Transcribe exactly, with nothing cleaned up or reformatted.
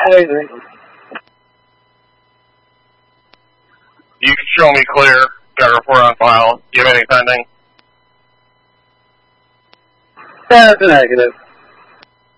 You can show me clear. Got a report on file. Do you have anything pending? That's negative.